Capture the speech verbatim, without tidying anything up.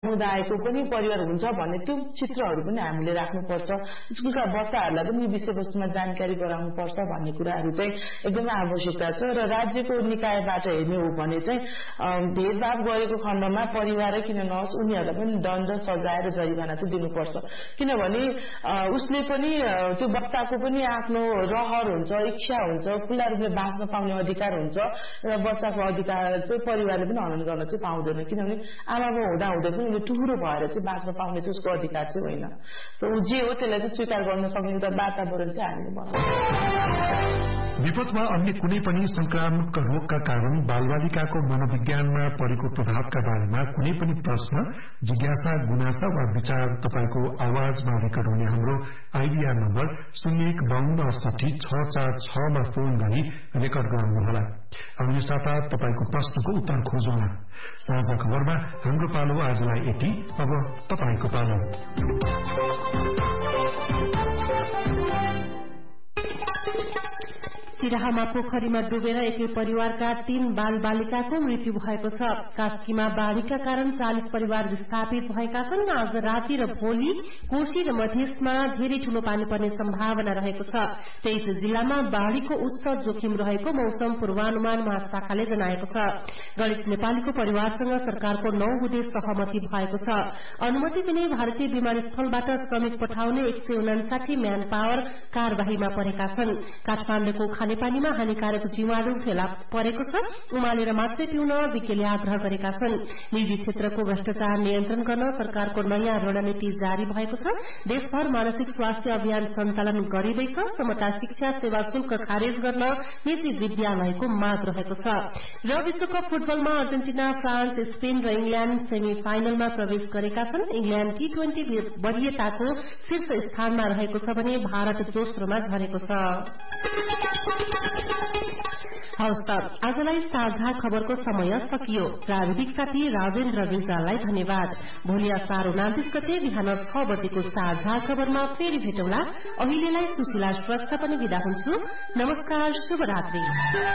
समुदायको पनि परिवार हुन्छ भन्ने त्यो चित्रहरू पनि हामीले राख्नुपर्छ। स्कुलका बच्चाहरूलाई पनि यो विषयवस्तुमा जानकारी गराउनुपर्छ भन्ने कुराहरू चाहिँ एकदमै आवश्यकता छ। र राज्यको निकायबाट हेर्ने हो भने चाहिँ भेदभाव गरेको खण्डमा परिवारै किन नहोस् उनीहरूलाई पनि दण्ड सजाय र जरिवाना चाहिँ दिनुपर्छ। किनभने उसले पनि त्यो बच्चाको पनि आफ्नो रहर हुन्छ, इच्छा हुन्छ, खुल्ला रूपले बाँच्न पाउने अधिकार हुन्छ र बच्चाको अधिकार चाहिँ परिवारले पनि हनन गर्न चाहिँ पाउँदैन। किनभने आमा बाउ हुँदा हुँदै पनि उसले टुहुरो भएर चाहिँ बाँच्न पाउने चाहिँ उसको अधिकार चाहिँ होइन। सो ऊ जे हो त्यसलाई चाहिँ स्वीकार गर्न सक्ने एउटा वातावरण चाहिँ हामीले बनाउनु। विपदमा अन्य कुनै पनि संक्रामक रोगका कारण बालबालिकाको मनोविज्ञानमा परेको प्रभावका बारेमा कुनै पनि प्रश्न, जिज्ञासा, गुनासा वा विचार तपाईको आवाजमा रेकर्ड हुने हाम्रो आइडिया नम्बर शून्य एक बाहन्न अडसठी छ चार छमा फोन गरी रेकर्ड गराउनुहोला। आउने साता तपाईको प्रश्नको उत्तर खोजौँला। साझा खबरमा हाम्रो पालो आजलाई यति। अब तपाईको पालो। सिराहामा पोखरीमा डुबेर एकै परिवारका तीन बाल बालिकाको मृत्यु भएको छ। कास्कीमा बाढ़ीका कारण चालीस परिवार विस्थापित भएका छन्। आज राति र भोलि कोशी र मधेसमा धेरै ठूलो पानी पर्ने सम्भावना रहेको छ। तेइस जिल्लामा बाढ़ीको उच्च जोखिम रहेको मौसम पूर्वानुमान महाशाखाले जनाएको छ। गणेश नेपालीको परिवारसँग सरकारको नौ बुधे सहमति भएको छ। अनुमति बिनै भारतीय विमानस्थलबाट श्रमिक पठाउने एक सय उनासाठी म्यान पावर कार्यवाहीमा परेका छन्। काठमाडौँको खानेपानीमा हानिकारक जीवाणु फेला परेको छ। उमालेर मात्रै पिउन विकेले आग्रह गरेका छन्। निजी क्षेत्रको भ्रष्टाचार नियन्त्रण गर्न सरकारको नयाँ रणनीति जारी भएको छ। देशभर मानसिक स्वास्थ्य अभियान सञ्चालन गरिँदैछ। समता शिक्षा सेवा शुल्क खारेज गर्न निजी विद्यालयको माग रहेको छ। र विश्वकप फुटबलमा अर्जेन्टिना, फ्रान्स, स्पेन र इंग्ल्याण्ड सेमी फाइनलमा प्रवेश गरेका छन्। इंग्ल्याण्ड टी ट्वेन्टी वरियताको शीर्ष स्थानमा रहेको छ भने भारत दोस्रोमा झरेको छ। हवस् त, आजलाई साझा खबरको समय सकियो। प्राविधिक साथी राजेन्द्र विजालाई धन्यवाद। भोलि असार उनातिस गते बिहान छ बजेको साझा खबरमा फेरि भेटौँला। अहिलेलाई सुशीला श्रेष्ठ पनि विदा हुन्छु। नमस्कार, शुभरात्रि।